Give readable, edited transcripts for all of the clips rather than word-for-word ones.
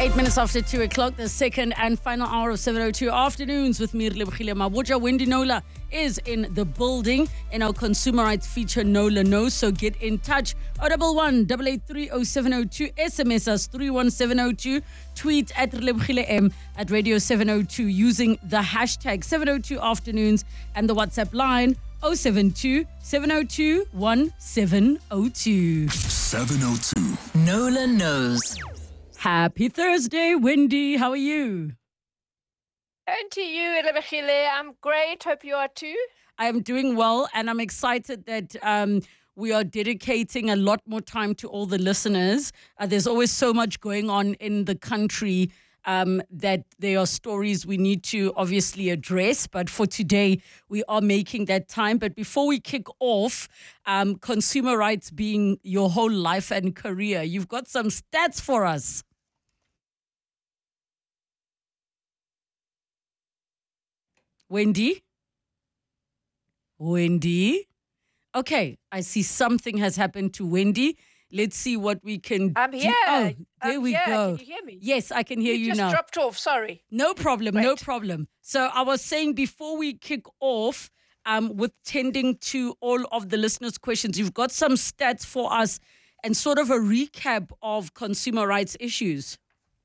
8 minutes after 2 o'clock, the second and final hour of 7:02 afternoons with me, Relebogile Mabotja. Wendy Knowler is in the building in our consumer rights feature, Knowler Knows. So get in touch. 011 883 0702. SMS us 31702. Tweet at Relebogile M at Radio 702 using the hashtag 702 afternoons and the WhatsApp line 072 702 1702. 702. Knowler Knows. Happy Thursday, Wendy. How are you? And to you, Relebogile, I'm great. Hope you are too. I am doing well, and I'm excited that we are dedicating a lot more time to all the listeners. There's always so much going on in the country that there are stories we need to obviously address. But for today, we are making that time. But before we kick off, consumer rights being your whole life and career, you've got some stats for us. Wendy? Okay, I see something has happened to Wendy. Let's see what we can I'm do. here. Oh, there we go. Can you hear me? Yes, I can hear you just now. dropped off. Sorry. No problem, no Right. problem. So I was saying before we kick off with tending to all of the listeners' questions, you've got some stats for us and sort of a recap of consumer rights issues.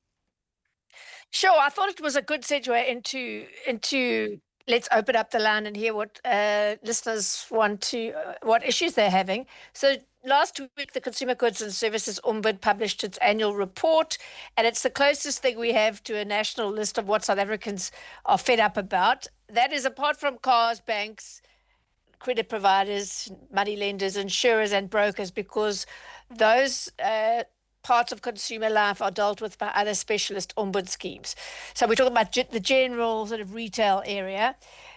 Sure. I thought it was a good segue into let's open up the line and hear what listeners want to, what issues they're having. So last week, the Consumer Goods and Services Ombud published its annual report, and it's the closest thing we have to a national list of what South Africans are fed up about. That is, apart from cars, banks, credit providers, money lenders, insurers, and brokers, because those parts of consumer life are dealt with by other specialist ombud schemes. So we're talking about the general sort of retail area.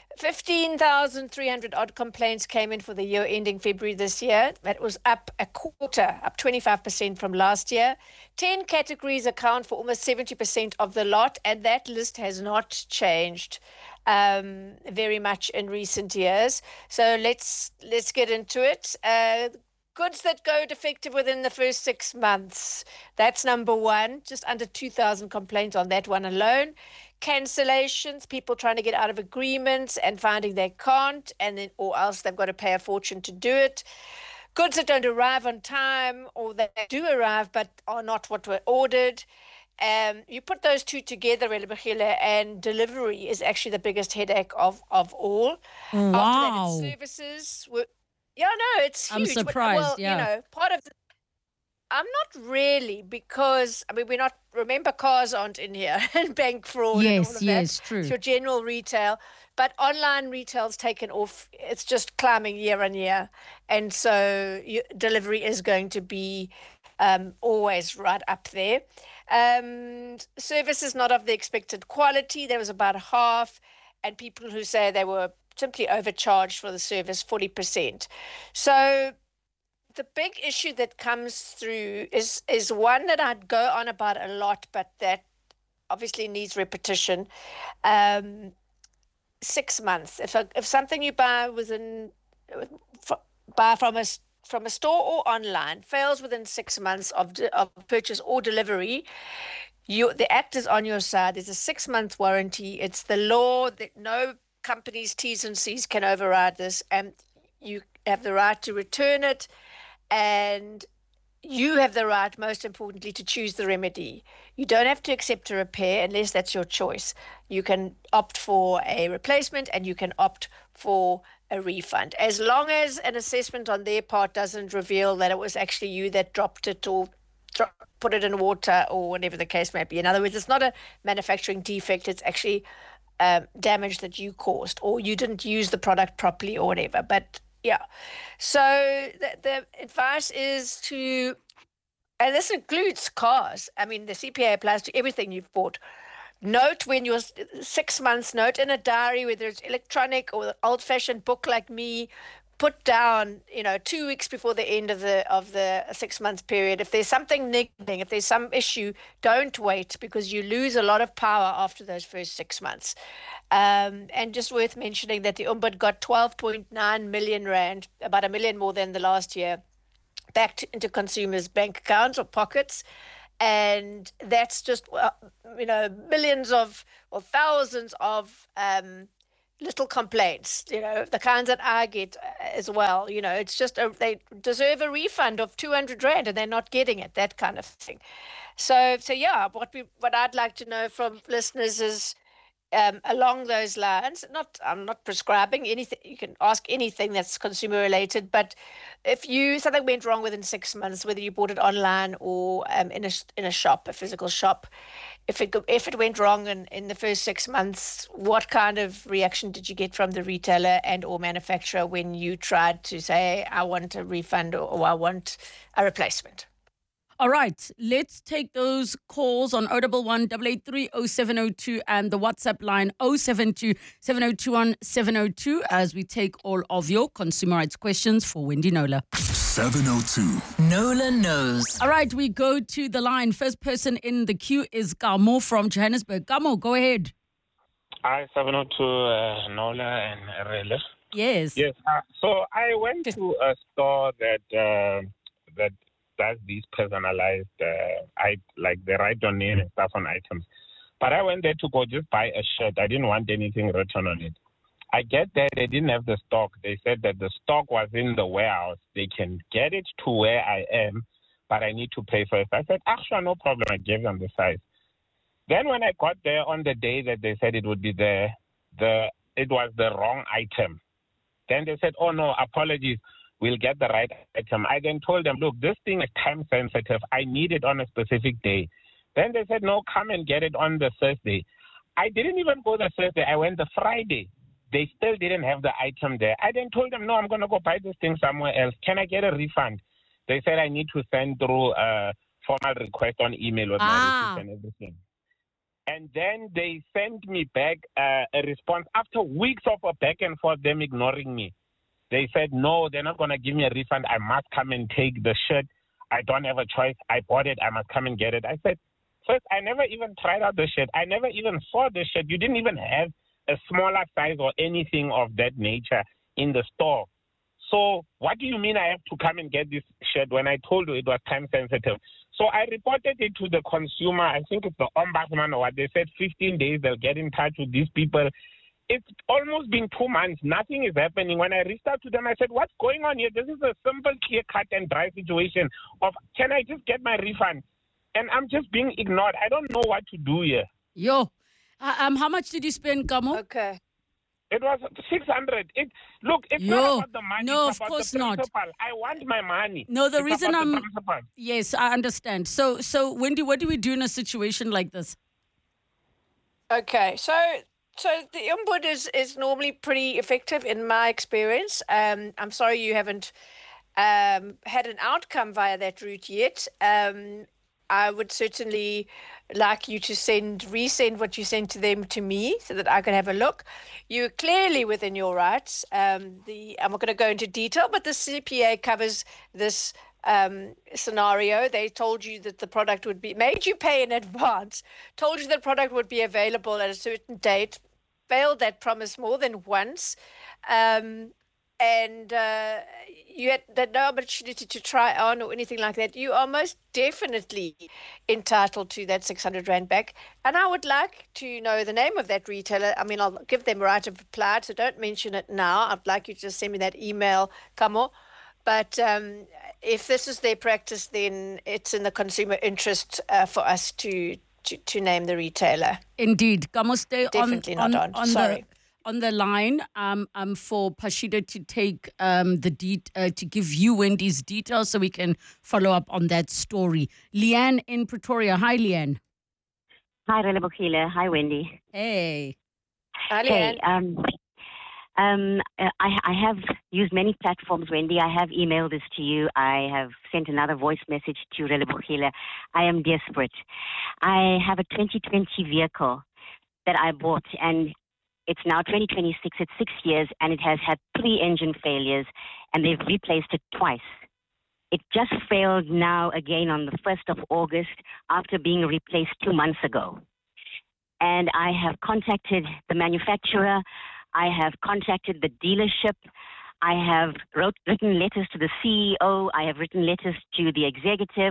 15,300 odd complaints came in for the year ending February this year. That was up a quarter, up 25% from last year. 10 categories account for almost 70% of the lot, and that list has not changed very much in recent years. So let's get into it. Goods that go defective within the first 6 months. That's number one. Just under 2,000 complaints on that one alone. Cancellations, people trying to get out of agreements and finding they can't, and then or else they've got to pay a fortune to do it. Goods that don't arrive on time, or they do arrive but are not what were ordered. You put those two together, Relebogile, and delivery is actually the biggest headache of all. Wow. After that, it's services. Yeah, no, it's I'm huge. surprised, Well, yeah. you know, part of I'm not really, because, I mean, we're not, remember, cars aren't in here, and bank fraud and all Yes, of yes, that. true. It's your general retail, but online retail's taken off. It's just climbing year on year. And so delivery is going to be always right up there. Service is not of the expected quality. There was about half, and people who say they were simply overcharged for the service, 40%. So the big issue that comes through is one that I'd go on about a lot, but that obviously needs repetition. 6 months. If something you buy from a store or online fails within 6 months of purchase or delivery, the act is on your side. There's a 6-month warranty. It's the law that no company's T's and C's can override this, and you have the right to return it, and you have the right, most importantly, to choose the remedy. You don't have to accept a repair unless that's your choice. You can opt for a replacement, and you can opt for a refund, as long as an assessment on their part doesn't reveal that it was actually you that dropped it or put it in water or whatever the case may be. In other words, it's not a manufacturing defect. It's actually damage that you caused, or you didn't use the product properly or whatever. But yeah, so the advice is to, and this includes cars. I mean, the CPA applies to everything you've bought. Note when you're 6 months, note in a diary, whether it's electronic or the old-fashioned book like me, put down, 2 weeks before the end of the 6 month period. If there's something niggling, if there's some issue, don't wait, because you lose a lot of power after those first 6 months. And just worth mentioning that the Ombud got 12.9 million rand, about 1 million more than the last year, back into consumers' bank accounts or pockets. And that's just, millions of or thousands of little complaints, the kinds that I get as well. It's just they deserve a refund of 200 Rand and they're not getting it, that kind of thing. So yeah, what I'd like to know from listeners is along those lines. I'm not prescribing anything. You can ask anything that's consumer related, but if something went wrong within 6 months, whether you bought it online or in a shop, a physical shop, if it went wrong in the first 6 months, what kind of reaction did you get from the retailer and or manufacturer when you tried to say, I want a refund or I want a replacement? All right, let's take those calls on 011 883 0702 and the WhatsApp line 072 7021 702 as we take all of your consumer rights questions for Wendy Knowler. 702. Knowler knows. All right, we go to the line. First person in the queue is Gamo from Johannesburg. Gamo, go ahead. Hi, 702 Knowler and Rele. Yes. Yes. So I went to a store that does these personalized, like the write on name and stuff on items. But I went there to go just buy a shirt. I didn't want anything written on it. I get there, they didn't have the stock. They said that the stock was in the warehouse. They can get it to where I am, but I need to pay first. I said, sure, no problem. I gave them the size. Then when I got there on the day that they said it would be there, it was the wrong item. Then they said, oh, no, apologies. We'll get the right item. I then told them, look, this thing is time sensitive. I need it on a specific day. Then they said, no, come and get it on the Thursday. I didn't even go the Thursday. I went the Friday. They still didn't have the item there. I then told them, no, I'm going to go buy this thing somewhere else. Can I get a refund? They said I need to send through a formal request on email with my receipt and everything. And then they sent me back a response after weeks of a back and forth, them ignoring me. They said, no, they're not going to give me a refund. I must come and take the shirt. I don't have a choice. I bought it. I must come and get it. I said, first, I never even tried out the shirt. I never even saw the shirt. You didn't even have a smaller size or anything of that nature in the store. So what do you mean I have to come and get this shirt when I told you it was time sensitive? So I reported it to the consumer. I think it's the ombudsman or what. They said 15 days they'll get in touch with these people. It's almost been 2 months. Nothing is happening. When I reached out to them, I said, what's going on here? This is a simple, clear cut and dry situation of, can I just get my refund? And I'm just being ignored. I don't know what to do here. Yo, how much did you spend, Gamo? Okay. It was 600. It's not about the money. No, it's of about course the not. principle. I want my money. No, the it's reason about I'm... the principle. Yes, I understand. So, Wendy, what do we do in a situation like this? Okay, so the input is normally pretty effective in my experience. I'm sorry you haven't had an outcome via that route yet. I would certainly like you to resend what you sent to them to me so that I can have a look. You're clearly within your rights. I'm not going to go into detail, but the CPA covers this scenario. They told you that the product would be, made you pay in advance, told you the product would be available at a certain date, failed that promise more than once, and you had no opportunity to try on or anything like that. You are most definitely entitled to that 600 Rand back. And I would like to know the name of that retailer. I mean, I'll give them right of reply, so don't mention it now. I'd like you to just send me that email, Kamo. But if this is their practice, then it's in the consumer interest for us to name the retailer. Indeed. Kamo, stay Definitely on the line for Pashida to take to give you Wendy's details so we can follow up on that story. Leanne in Pretoria. Hi, Leanne. Hi, Relebohile. Hi, Wendy. Hey. Hi, Leanne. I have used many platforms, Wendy. I have emailed this to you. I have sent another voice message to Relebohile. I am desperate. I have a 2020 vehicle that I bought, and it's now 2026. It's 6 years, and it has had 3 engine failures, and they've replaced it twice. It just failed now again on the 1st of August after being replaced 2 months ago. And I have contacted the manufacturer. I have contacted the dealership. I have written letters to the CEO. I have written letters to the executive.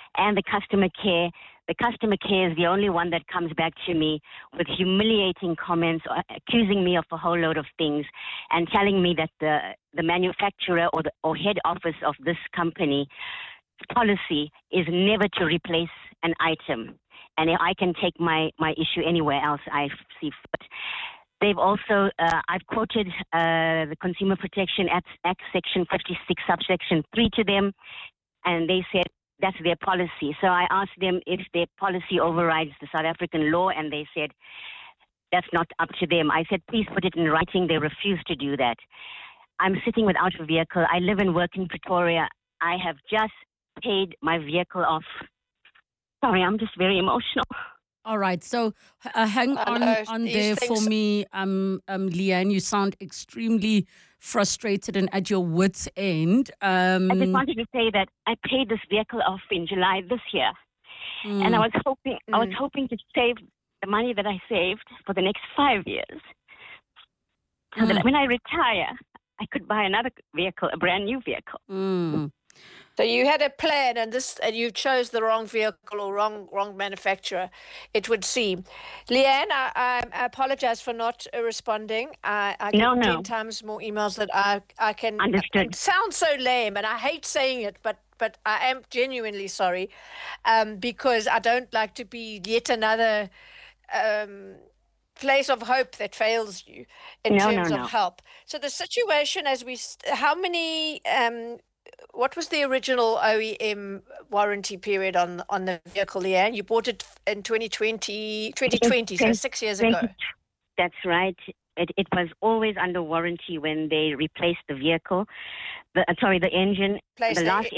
and the customer care. The customer care is the only one that comes back to me with humiliating comments, accusing me of a whole load of things, and telling me that the manufacturer or head office of this company policy is never to replace an item. And I can take my issue anywhere else I see fit. They've also, I've quoted the Consumer Protection Act Section 56, subsection 3 to them, and they said that's their policy. So I asked them if their policy overrides the South African law, and they said that's not up to them. I said, please put it in writing. They refused to do that. I'm sitting without a vehicle. I live and work in Pretoria. I have just paid my vehicle off. Sorry, I'm just very emotional. All right, so hang on there for me, Leanne. You sound extremely frustrated and at your wit's end. I just wanted to say that I paid this vehicle off in July this year, and I was hoping to save the money that I saved for the next 5 years, so that when I retire, I could buy another vehicle, a brand new vehicle. So you had a plan, and you chose the wrong vehicle or wrong manufacturer, it would seem. Leanne, I apologize for not responding. I get 10 times more emails that I can. Understood. It sounds so lame, and I hate saying it, but I am genuinely sorry, because I don't like to be yet another place of hope that fails you in terms of help. So the situation, how many? What was the original OEM warranty period on the vehicle, Leanne? You bought it in 2020, so 6 years ago. That's right. It was always under warranty when they replaced the vehicle. The engine. The last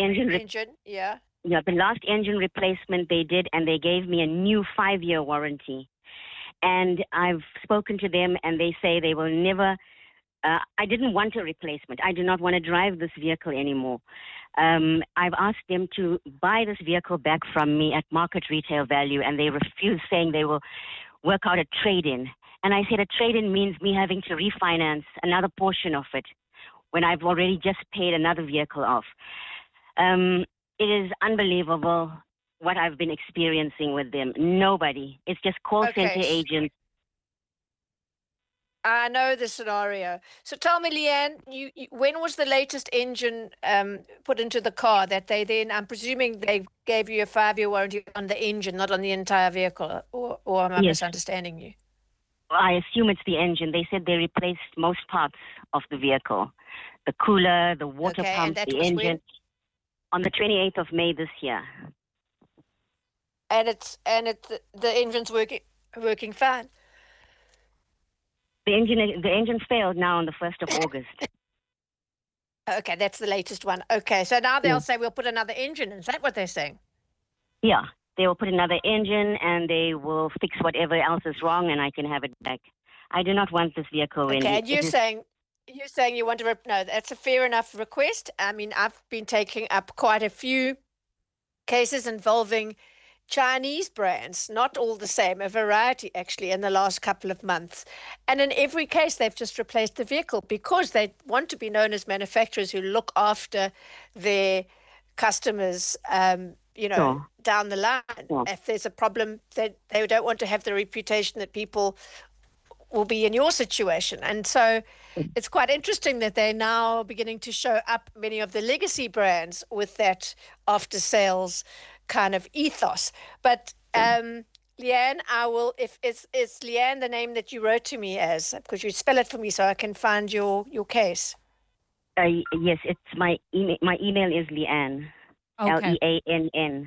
engine replacement they did, and they gave me a new 5-year warranty. And I've spoken to them, and they say they will never. I didn't want a replacement. I do not want to drive this vehicle anymore. I've asked them to buy this vehicle back from me at market retail value, and they refuse, saying they will work out a trade-in. And I said a trade-in means me having to refinance another portion of it when I've already just paid another vehicle off. It is unbelievable what I've been experiencing with them. Nobody. It's just call center agents. I know the scenario. So tell me, Leanne, when was the latest engine put into the car that they then, I'm presuming they gave you a 5-year warranty on the engine, not on the entire vehicle, or am I misunderstanding you? I assume it's the engine. They said they replaced most parts of the vehicle, the cooler, the water pump, the engine, when? On the 28th of May this year. And the engine's working fine. The engine failed now on the 1st of August. Okay, that's the latest one. Okay, so now they'll say we'll put another engine in. Is that what they're saying? Yeah, they will put another engine, and they will fix whatever else is wrong, and I can have it back. I do not want this vehicle. Okay, and you're saying you want to no, that's a fair enough request. I mean, I've been taking up quite a few cases involving Chinese brands, not all the same, a variety actually in the last couple of months. And in every case, they've just replaced the vehicle because they want to be known as manufacturers who look after their customers, down the line. Sure. If there's a problem, they don't want to have the reputation that people will be in your situation. And so it's quite interesting that they're now beginning to show up, many of the legacy brands, with that after sales kind of ethos. But Leanne, I will, if is Leanne the name that you wrote to me as, because you spell it for me so I can find your case. Yes, it's my email. My email is Leanne. Okay. Leann.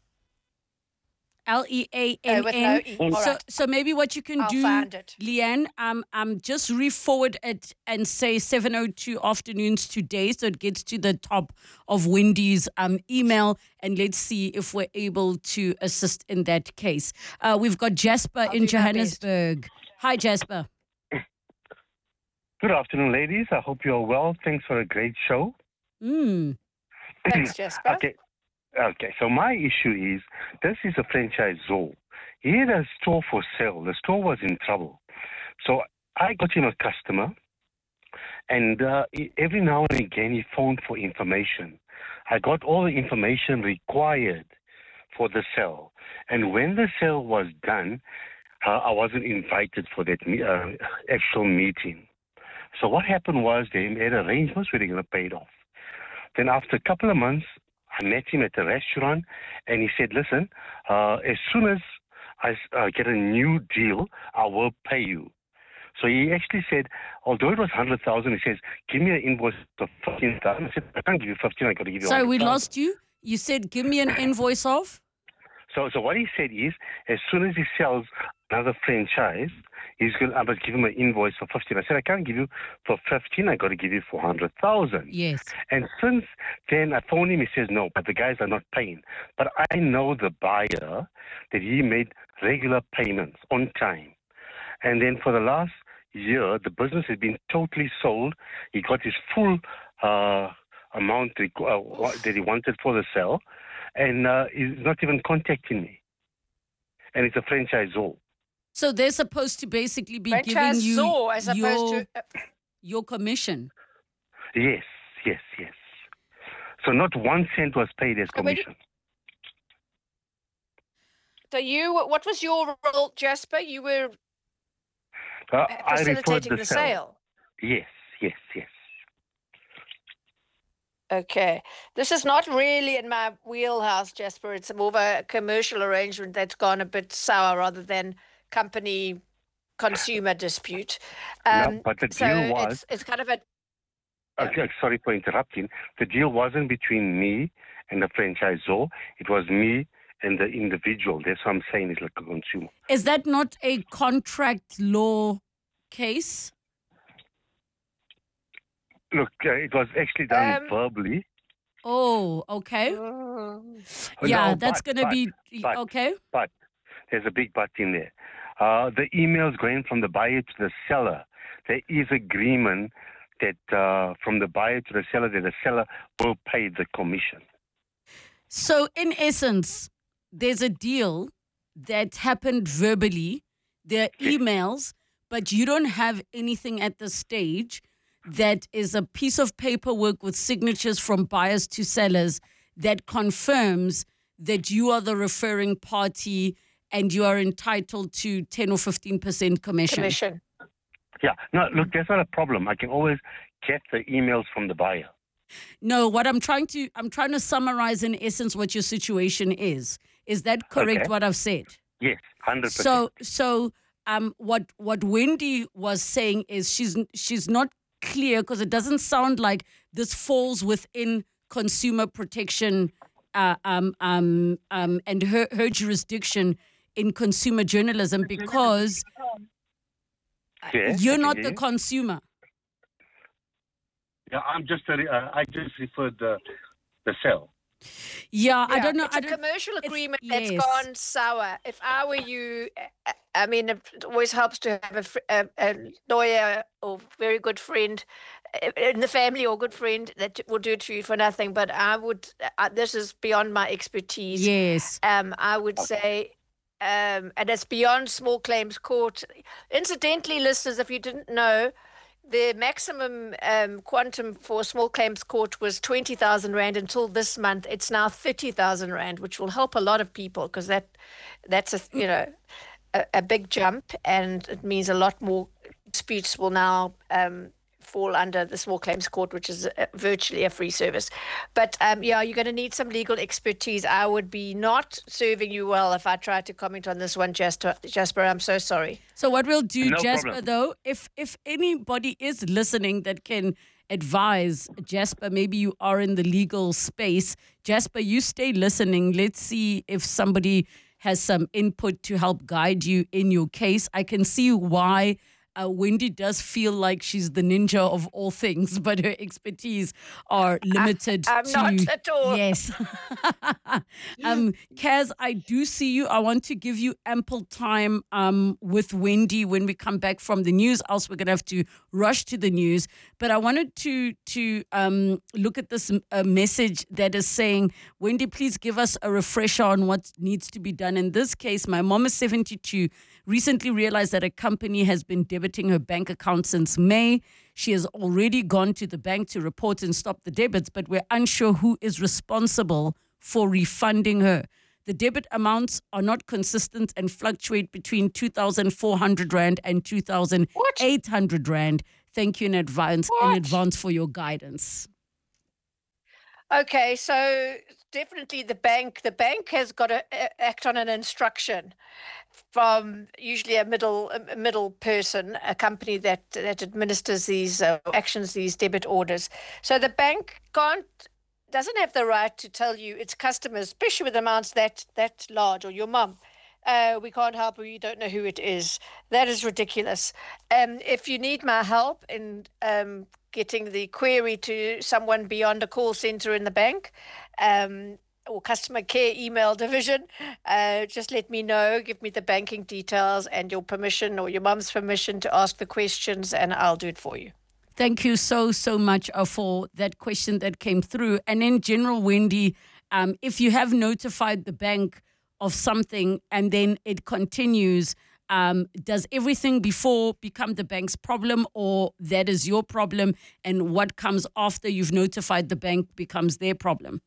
Leann. With no E. So maybe what you can do, find it. Leanne, just re-forward it and say 7:02 afternoons today, so it gets to the top of Wendy's email, and let's see if we're able to assist in that case. We've got Jasper in Johannesburg. Hi, Jasper. Good afternoon, ladies. I hope you're well. Thanks for a great show. Thanks, Jasper. Okay, so my issue is, this is a franchisor. He had a store for sale. The store was in trouble. So I got him a customer, and every now and again he phoned for information. I got all the information required for the sale. And when the sale was done, I wasn't invited for that actual meeting. So what happened was they made arrangements where they're going to pay it off. Then after a couple of months, I met him at the restaurant, and he said, listen, as soon as I get a new deal, I will pay you. So he actually said, although it was 100,000, he says, give me an invoice of 15,000. I said, I can't give you 15, I got to give you 100,000. Sorry, we lost you. You said, give me an invoice of? So what he said is, as soon as he sells another franchise, I must give him an invoice for 15. I said, I can't give you for 15, I got to give you 400,000. Yes. And since then, I phoned him, he says, no, but the guys are not paying. But I know the buyer, that he made regular payments on time. And then for the last year, the business has been totally sold. He got his full amount that he wanted for the sale, and he's not even contacting me. And it's a franchisor. So they're supposed to basically be giving you Franchisor as opposed to your commission. Yes. So not 1 cent was paid as commission. So what was your role, Jasper? You were I referred facilitating the sale. Yes. Okay. This is not really in my wheelhouse, Jasper. It's more of a commercial arrangement that's gone a bit sour rather than company consumer dispute. No, but the deal was... It's kind of a... Okay, sorry for interrupting. The deal wasn't between me and the franchisor. It was me and the individual. That's what I'm saying, it's like a consumer. Is that not a contract law case? Look, it was actually done verbally. Oh, okay. Yeah, that's going to be... Okay. But there's a big but in there. The emails going from the buyer to the seller, there is agreement that from the buyer to the seller, that the seller will pay the commission. So in essence, there's a deal that happened verbally. There are emails, but you don't have anything at the stage that is a piece of paperwork with signatures from buyers to sellers that confirms that you are the referring party and you are entitled to 10 or 15% commission. Yeah. No, look, that's not a problem. I can always get the emails from the buyer. No, what I'm trying to summarize in essence what your situation is. Is that correct, Okay. what I've said? Yes, 100%. So what Wendy was saying is she's not clear, because it doesn't sound like this falls within consumer protection and her jurisdiction in consumer journalism, because Yes, you're I not can the hear you. consumer. Yeah, I just referred the sale. Yeah, I don't know. It's a commercial agreement that's yes. gone sour. If I were you, I mean, it always helps to have a lawyer or very good friend in the family or good friend that will do it to you for nothing. But I would, this is beyond my expertise. Yes. I would say, and it's beyond small claims court. Incidentally, listeners, if you didn't know, the maximum quantum for small claims court was 20,000 Rand until this month. It's now 30,000 Rand, which will help a lot of people, because that's a big jump, and it means a lot more disputes will now fall under the small claims court, which is virtually a free service. But you're going to need some legal expertise. I would be not serving you well if I tried to comment on this one, Jasper. I'm so sorry. So what we'll do, No Jasper, problem. though, if anybody is listening that can advise Jasper, maybe you are in the legal space. Jasper, you stay listening. Let's see if somebody has some input to help guide you in your case. I can see why Wendy does feel like she's the ninja of all things, but her expertise are limited. I'm not at all. Yes. Kaz, I do see you. I want to give you ample time with Wendy when we come back from the news, else we're going to have to rush to the news. But I wanted to look at this message that is saying, Wendy, please give us a refresher on what needs to be done. In this case, my mom is 72, recently realized that a company has been debiting her bank account since May. She has already gone to the bank to report and stop the debits, but we're unsure who is responsible for refunding her. The debit amounts are not consistent and fluctuate between 2,400 Rand and 2,800 Rand. Thank you in advance for your guidance. Okay, so definitely the bank has got to act on an instruction from usually a middle person, a company that administers these actions, these debit orders. So the bank doesn't have the right to tell you its customers, especially with amounts that large, or your mum. We can't help you. You don't know who it is. That is ridiculous. If you need my help in getting the query to someone beyond a call center in the bank, or customer care email division, just let me know. Give me the banking details and your permission, or your mum's permission, to ask the questions, and I'll do it for you. Thank you so much for that question that came through. And in general, Wendy, if you have notified the bank of something and then it continues, does everything before become the bank's problem, or that is your problem, and what comes after you've notified the bank becomes their problem?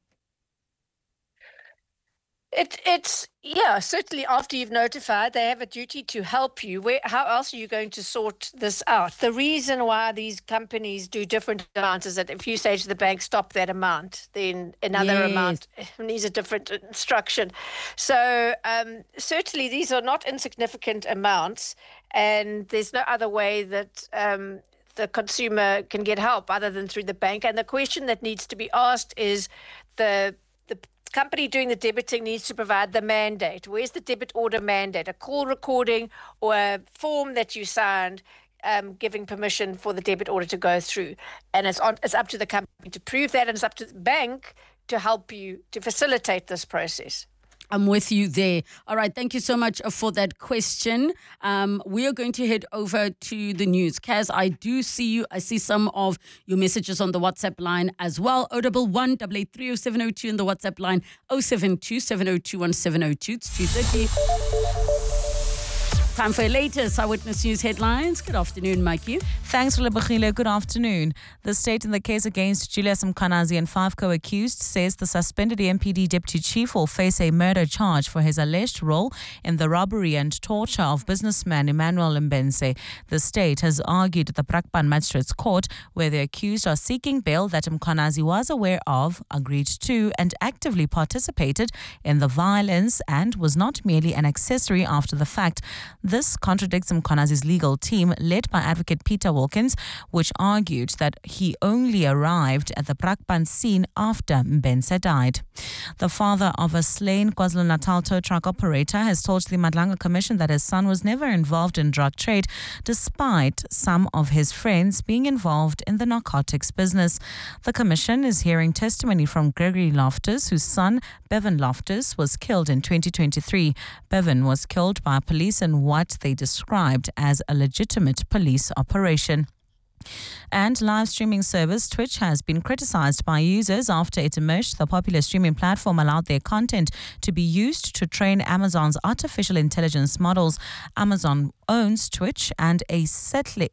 It's certainly after you've notified, they have a duty to help you. How else are you going to sort this out? The reason why these companies do different amounts is that if you say to the bank, stop that amount, then another amount needs a different instruction. So certainly these are not insignificant amounts, and there's no other way that the consumer can get help other than through the bank. And the question that needs to be asked is the company doing the debiting needs to provide the mandate. Where's the debit order mandate? A call recording or a form that you signed giving permission for the debit order to go through. And it's up to the company to prove that, and it's up to the bank to help you to facilitate this process. I'm with you there. All right. Thank you so much for that question. We are going to head over to the news. Kaz, I do see you. I see some of your messages on the WhatsApp line as well. 011 883 0702 in the WhatsApp line, 072 702 1702. It's 2:30. Time for your latest Eyewitness News headlines. Good afternoon, Mikey. Thanks, Relebohile. Good afternoon. The state in the case against Julius Mkhwanazi and 5 co-accused says the suspended MPD deputy chief will face a murder charge for his alleged role in the robbery and torture of businessman Emmanuel Mbense. The state has argued at the Brakpan Magistrates Court, where the accused are seeking bail, that Mkhwanazi was aware of, agreed to, and actively participated in the violence and was not merely an accessory after the fact. This contradicts Mkhwanazi's legal team, led by advocate Peter Wilkins, which argued that he only arrived at the Brakpan scene after Mbense died. The father of a slain KwaZulu-Natal tow truck operator has told the Madlanga Commission that his son was never involved in drug trade, despite some of his friends being involved in the narcotics business. The Commission is hearing testimony from Gregory Loftus, whose son, Bevan Loftus, was killed in 2023. Bevan was killed by police in what they described as a legitimate police operation. And live streaming service Twitch has been criticized by users after it emerged the popular streaming platform allowed their content to be used to train Amazon's artificial intelligence models. Amazon owns Twitch and a setting,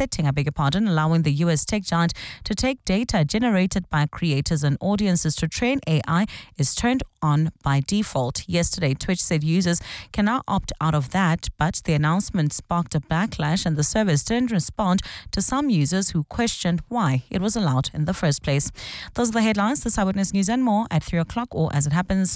allowing the US tech giant to take data generated by creators and audiences to train AI is turned on by default. Yesterday, Twitch said users can now opt out of that, but the announcement sparked a backlash and the service didn't respond to some users who questioned why it was allowed in the first place. Those are the headlines. This Eyewitness News and more at 3 o'clock or as it happens.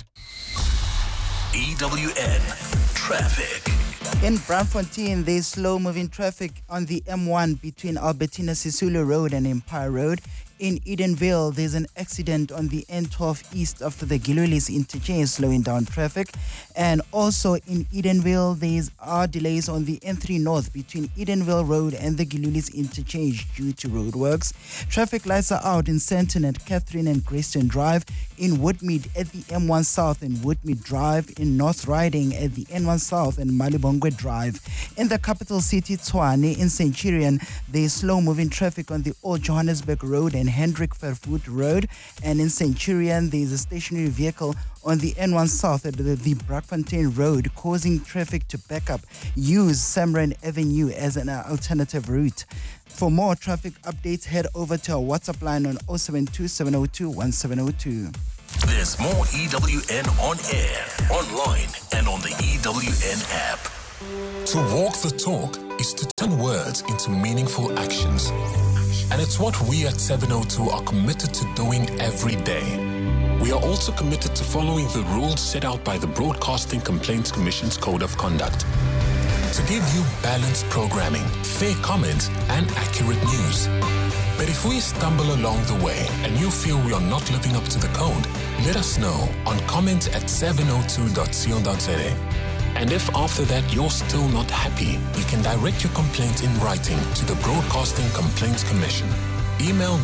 EWN Traffic. In Braamfontein, there's slow-moving traffic on the M1 between Albertina Sisulu Road and Empire Road. In Edenville, there's an accident on the N12 east after the Gilulis interchange, slowing down traffic. And also in Edenville, there are delays on the N3 north between Edenville Road and the Gilulis interchange due to roadworks. Traffic lights are out in Senton at Catherine and Grayston Drive, in Woodmead at the M1 South and Woodmead Drive, in North Riding at the N1 South and Malibongwe Drive. In the capital city, Tshwane, in Centurion, there's slow-moving traffic on the Old Johannesburg Road and Hendrik Vervoet Road, and in Centurion there's a stationary vehicle on the N1 South at the Brakfontein Road causing traffic to back up. Use Samran Avenue as an alternative route. For more traffic updates, head over to our WhatsApp line on 072 702 1702. This There's more EWN on air, online, and on the EWN app. To walk the talk is to turn words into meaningful actions. And it's what we at 702 are committed to doing every day. We are also committed to following the rules set out by the Broadcasting Complaints Commission's Code of Conduct. To give you balanced programming, fair comments, and accurate news. But if we stumble along the way and you feel we are not living up to the code, let us know on comment@702.co.za. And if after that you're still not happy, you can direct your complaint in writing to the Broadcasting Complaints Commission. Email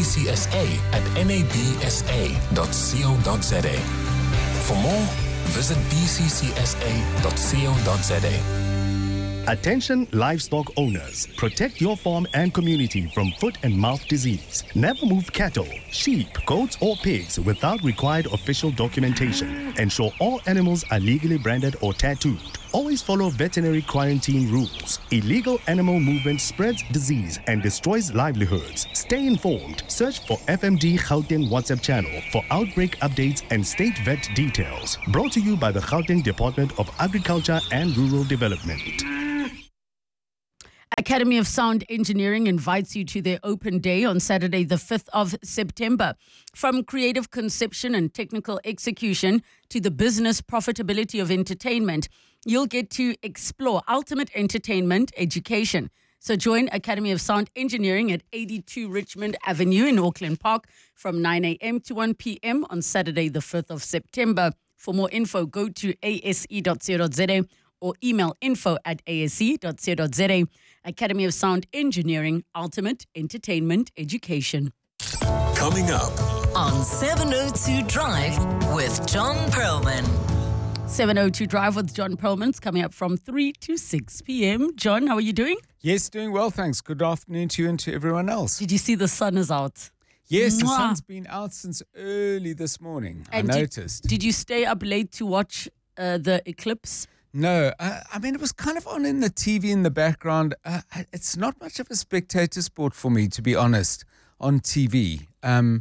bccsa@nabsa.co.za. For more, visit bccsa.co.za. Attention livestock owners, protect your farm and community from foot and mouth disease. Never move cattle, sheep, goats or pigs without required official documentation. Ensure all animals are legally branded or tattooed. Always follow veterinary quarantine rules. Illegal animal movement spreads disease and destroys livelihoods. Stay informed. Search for FMD Gauteng WhatsApp channel for outbreak updates and state vet details. Brought to you by the Gauteng Department of Agriculture and Rural Development. Academy of Sound Engineering invites you to their open day on Saturday, the 5th of September. From creative conception and technical execution to the business profitability of entertainment, you'll get to explore ultimate entertainment education. So join Academy of Sound Engineering at 82 Richmond Avenue in Auckland Park from 9 a.m. to 1 p.m. on Saturday, the 5th of September. For more info, go to ase.co.za or email info@ase.co.za. Academy of Sound Engineering, ultimate entertainment education. Coming up on 702 Drive with John Perlman. 702 Drive with John Perlman's coming up from 3 to 6 p.m. John, how are you doing? Yes, doing well, thanks. Good afternoon to you and to everyone else. Did you see the sun is out? Yes, the sun's been out since early this morning. And I noticed. Did you stay up late to watch the eclipse? No, I mean, it was kind of on in the TV in the background. It's not much of a spectator sport for me, to be honest, on TV. I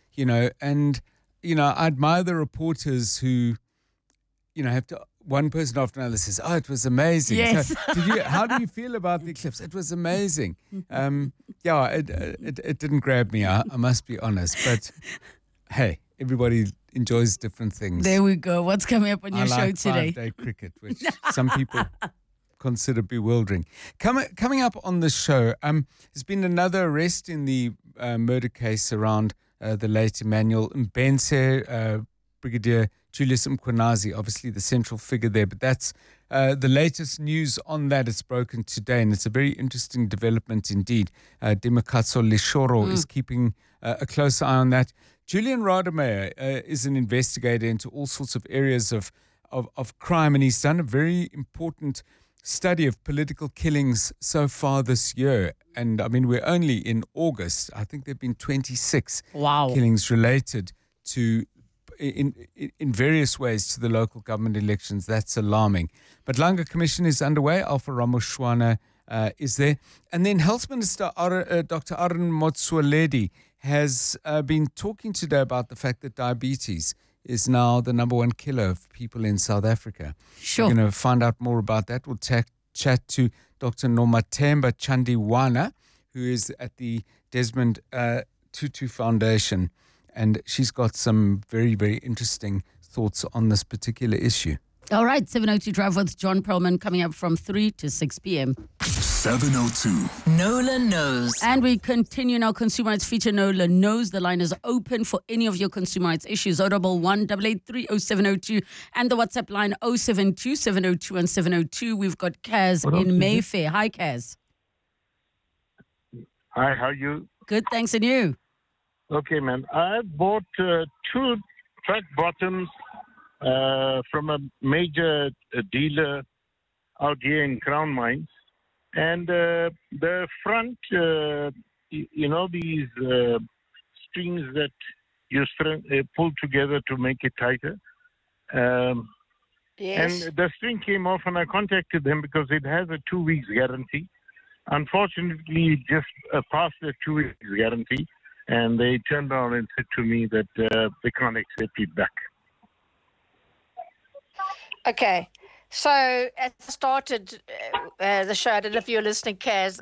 admire the reporters who, have to, one person after another says, "Oh, it was amazing." Yes. So, how do you feel about the eclipse? It was amazing. It didn't grab me, I must be honest. But hey, everybody enjoys different things. There we go. What's coming up on your show today? 5-day cricket, which some people consider bewildering. Coming up on the show, there's been another arrest in the murder case around the late Emmanuel Mbense, Brigadier Julius Mkhwanazi, obviously the central figure there. But that's the latest news on that. It's broken today, and it's a very interesting development indeed. Demakatso Leshoro is keeping a close eye on that. Julian Rademeyer is an investigator into all sorts of areas of crime, and he's done a very important study of political killings so far this year. And I mean, we're only in August. I think there have been 26 killings related to, in various ways, to the local government elections. That's alarming. But Langa Commission is underway. Alpha Ramoshwana is there. And then Health Minister Dr. Arun Motsoaledi has been talking today about the fact that diabetes is now the number one killer of people in South Africa. Sure. We're going to find out more about that. We'll chat to Dr. Nomathemba Chandiwana, who is at the Desmond Tutu Foundation, and she's got some very, very interesting thoughts on this particular issue. All right, 702 Drive with John Perlman coming up from 3 to 6 p.m. 702 Nola Knows. And we continue now consumer rights feature Nola Knows. The line is open for any of your consumer rights issues. 011-883-0702 and the WhatsApp line 072-702-1702. We've got Kaz in Mayfair. Hi, Kaz. Hi, how are you? Good, thanks, and you? Okay, man. I bought 2 track bottoms from a major dealer out here in Crown Mines. And the front, these strings that you pull together to make it tighter. Yes. And the string came off, and I contacted them because it has a 2 weeks guarantee. Unfortunately, it just passed the 2 weeks guarantee. And they turned around and said to me that they can't accept it back. Okay. So, as I started the show, I don't know if you're listening, Kaz,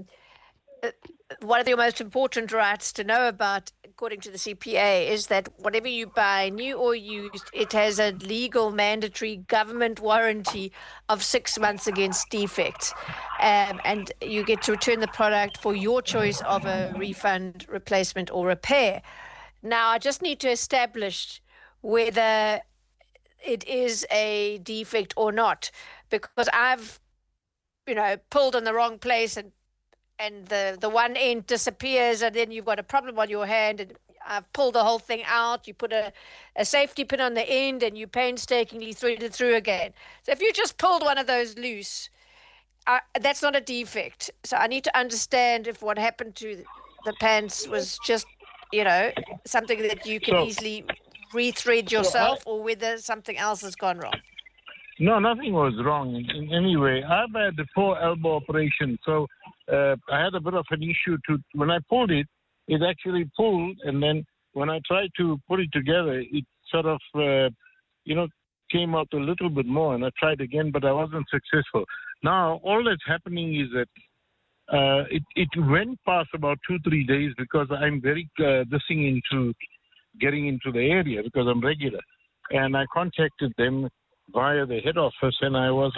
one of the most important rights to know about, according to the CPA, is that whatever you buy, new or used, it has a legal mandatory government warranty of 6 months against defects. And you get to return the product for your choice of a refund, replacement, or repair. Now, I just need to establish whether it is a defect or not, because I've, pulled in the wrong place and the one end disappears, and then you've got a problem on your hand, and I've pulled the whole thing out. You put a safety pin on the end, and you painstakingly thread it through again. So if you just pulled one of those loose, that's not a defect. So I need to understand if what happened to the pants was just, something that you can easily rethread yourself, or whether something else has gone wrong. No, nothing was wrong in any way. I've had a 4 elbow operation, so I had a bit of an issue when I pulled it. It actually pulled, and then when I tried to put it together, it sort of, came out a little bit more, and I tried again, but I wasn't successful. Now, all that's happening is that it went past about 2-3 days because I'm very into getting into the area because I'm regular, and I contacted them via the head office, and I was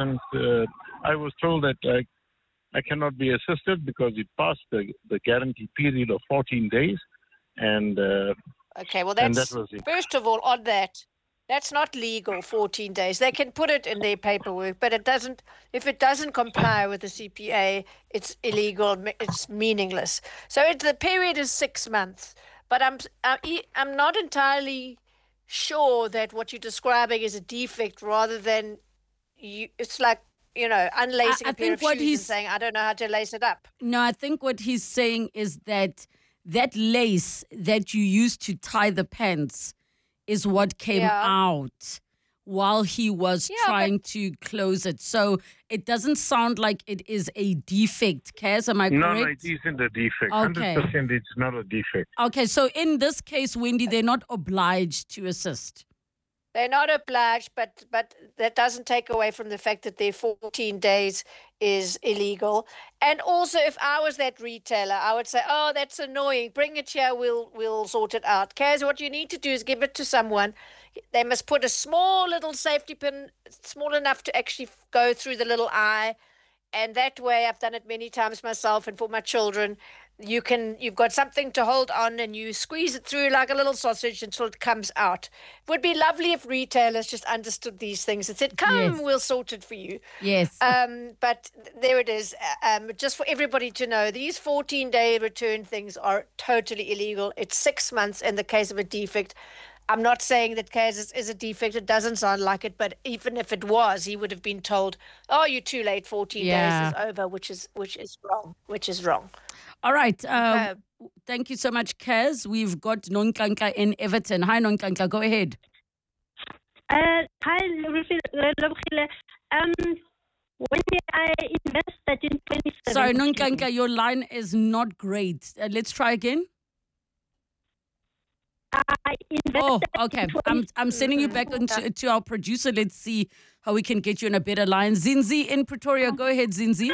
told that I cannot be assisted because it passed the guarantee period of 14 days. And okay, well, that was it. First of all, on that's not legal, 14 days. They can put it in their paperwork, but if it doesn't comply with the CPA, it's illegal, it's meaningless. So the period is 6 months, but I'm not entirely sure that what you're describing is a defect rather than it's like, unlacing a pair of shoes and saying, I don't know how to lace it up. No, I think what he's saying is that lace that you used to tie the pants is what came out while he was trying to close it. So it doesn't sound like it is a defect. Kaz, am I correct? No, it isn't a defect. Okay. 100% it's not a defect. Okay, so in this case, Wendy, they're not obliged to assist. They're not obliged, but that doesn't take away from the fact that their 14 days is illegal. And also, if I was that retailer, I would say, oh, that's annoying. Bring it here. We'll sort it out. Kaz, what you need to do is give it to someone. They must put a small little safety pin, small enough to actually go through the little eye. And that way, I've done it many times myself and for my children. You've got something to hold on, and you squeeze it through like a little sausage until it comes out. It would be lovely if retailers just understood these things and said, come, we'll sort it for you. Yes. But there it is. Just for everybody to know, these 14-day return things are totally illegal. It's 6 months in the case of a defect. I'm not saying that Kaz is a defect. It doesn't sound like it, but even if it was, he would have been told, oh, you're too late, 14 days is over, which is wrong. All right. Thank you so much, Kaz. We've got Nonhlanhla in Everton. Hi, Nonhlanhla. Go ahead. Hi, Lebogile. When I invested in 2017... Sorry, Nonhlanhla, your line is not great. Let's try again. Okay. I'm sending you back to our producer. Let's see how we can get you in a better line. Zinzi in Pretoria. Go ahead, Zinzi.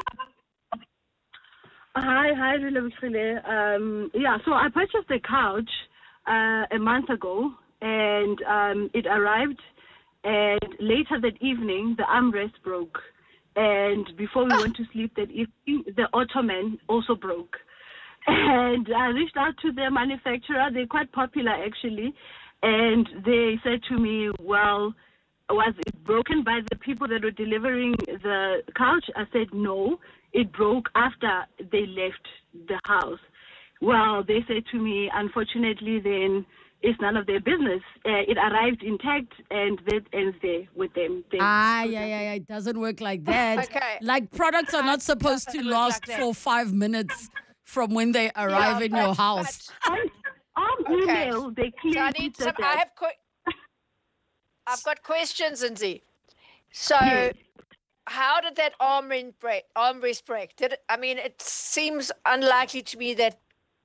Hi, Lebogile. So I purchased a couch a month ago, and it arrived, and later that evening, the armrest broke. And before we went to sleep that evening, the ottoman also broke. And I reached out to the manufacturer. They're quite popular, actually. And they said to me, well, was it broken by the people that were delivering the couch? I said, no, it broke after they left the house. Well, they said to me, unfortunately, then it's none of their business. It arrived intact, and that ends there with them. It doesn't work like that. Okay. Like, products are not supposed to last for 5 minutes from when they arrive in your house. On email, they clearly said that. I've got questions, Zinzi. So, how did that armrest break? It seems unlikely to me that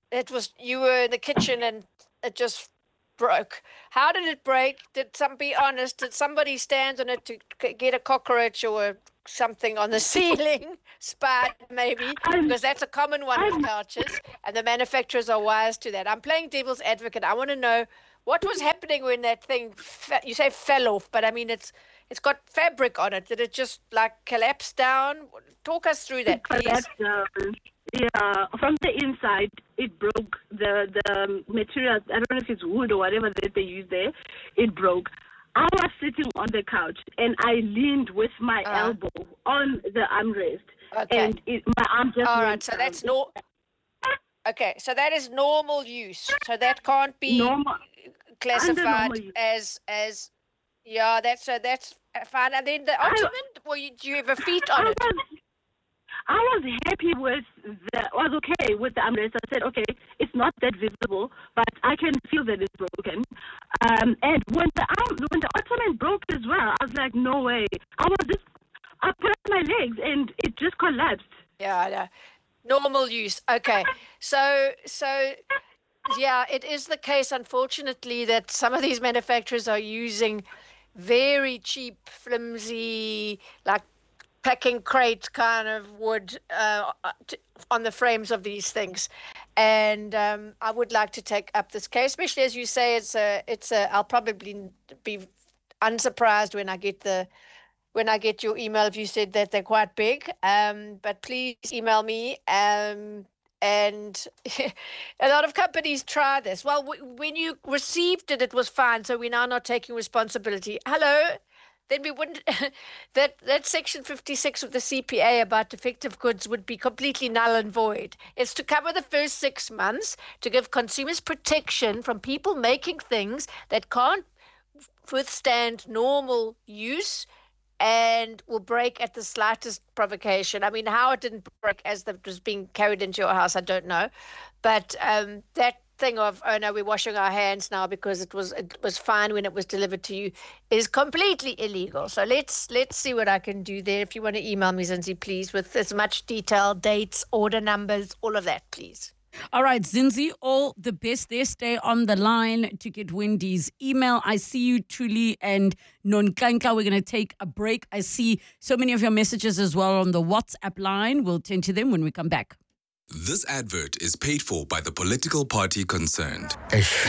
You were in the kitchen and it just broke. How did it break? Be honest, did somebody stand on it to get a cockroach or something on the ceiling? Spot maybe, because that's a common one with couches, and the manufacturers are wise to that. I'm playing devil's advocate. I want to know what was happening when that thing, you say fell off, but I mean it's got fabric on it. Did it just like collapse down? Talk us through that, please. Yeah, from the inside, it broke. The material, I don't know if it's wood or whatever that they use there, it broke. I was sitting on the couch and I leaned with my elbow on the armrest. Okay. And my arm just all went right, so down. that's okay, so that is normal use. So that can't be classified as yeah, that's fine. And then the ultimate, do you have a feet on it? I was happy with was okay with the armrest. I said, okay, it's not that visible, but I can feel that it's broken. And when the ottoman broke as well, I was like, no way. I put up my legs and it just collapsed. Yeah. Normal use. Okay. So yeah, it is the case, unfortunately, that some of these manufacturers are using very cheap, flimsy, like packing crate kind of wood on the frames of these things. And I would like to take up this case, especially as you say, I'll probably be unsurprised when I get your email if you said that they're quite big. But please email me. And a lot of companies try this. Well, when you received it, it was fine. So we're now not taking responsibility. Hello? Then we wouldn't, that section 56 of the CPA about defective goods would be completely null and void. It's to cover the first 6 months to give consumers protection from people making things that can't withstand normal use and will break at the slightest provocation. I mean, how it didn't break as it was being carried into your house, I don't know. But that thing of, oh no, we're washing our hands now because it was fine when it was delivered to you, is completely illegal. So let's see what I can do there. If you want to email me, Zinzi, please, with as much detail, dates, order numbers, all of that, please. All right, Zinzi, all the best there. Stay on the line to get Wendy's email. I see you, Truly and Nonkanka. We're going to take a break. I see so many of your messages as well on the WhatsApp line. We'll tend to them when we come back. This advert is paid for by the political party concerned.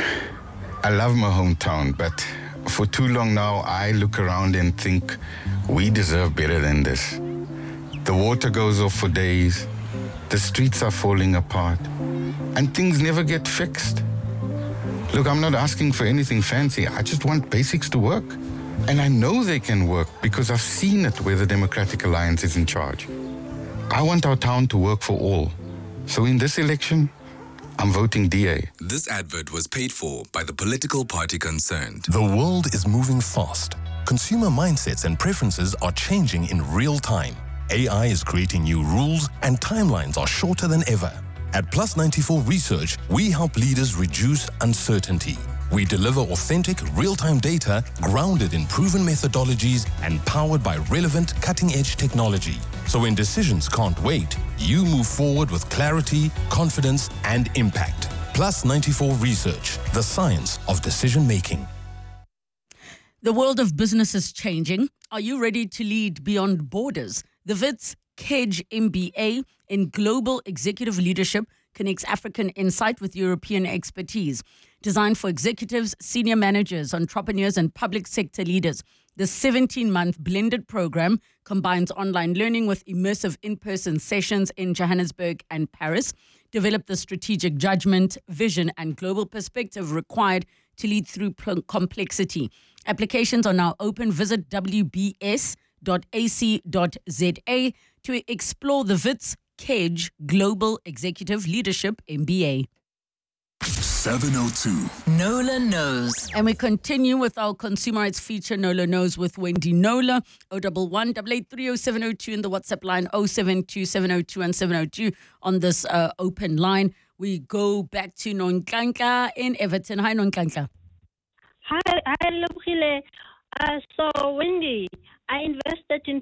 I love my hometown, but for too long now, I look around and think we deserve better than this. The water goes off for days, the streets are falling apart, and things never get fixed. Look, I'm not asking for anything fancy. I just want basics to work. And I know they can work because I've seen it where the Democratic Alliance is in charge. I want our town to work for all. So in this election, I'm voting DA. This advert was paid for by the political party concerned. The world is moving fast. Consumer mindsets and preferences are changing in real time. AI is creating new rules and timelines are shorter than ever. At Plus 94 Research, we help leaders reduce uncertainty. We deliver authentic, real-time data grounded in proven methodologies and powered by relevant, cutting-edge technology. So when decisions can't wait, you move forward with clarity, confidence, and impact. Plus 94 Research, the science of decision-making. The world of business is changing. Are you ready to lead beyond borders? The WITS KEDGE MBA in Global Executive Leadership connects African insight with European expertise. Designed for executives, senior managers, entrepreneurs, and public sector leaders, the 17-month blended program combines online learning with immersive in-person sessions in Johannesburg and Paris. Develop the strategic judgment, vision, and global perspective required to lead through complexity. Applications are now open. Visit wbs.ac.za to explore the WITS KEDGE Global Executive Leadership MBA. 702. Nola Knows. And we continue with our consumer rights feature, Nola Knows, with Wendy Nola. 011 8830702 in the WhatsApp line, 072 702 and 702 on this open line. We go back to Nonkanka in Everton. Hi, Nonkanka. Hi, Lebogile. So, Wendy, I invested in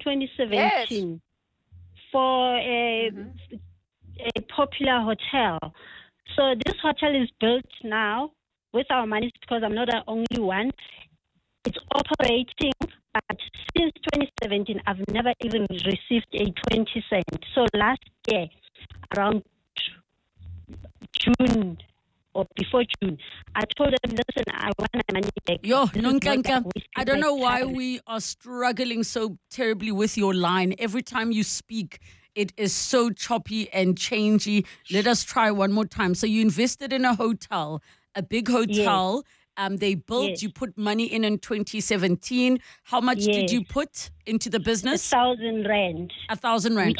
2017 for a popular hotel. So this hotel is built now with our money because I'm not the only one. It's operating, but since 2017, I've never even received a 20 cent. So last year, around June or before June, I told them, listen, I want my money back. Yo, Nonkanka, I don't know why we are struggling so terribly with your line. Every time you speak, it is so choppy and changey. Let us try one more time. So you invested in a hotel, a big hotel. Yes. They built, yes. You put money in 2017. How much did you put into the business? 1,000 rand. 1,000 rand.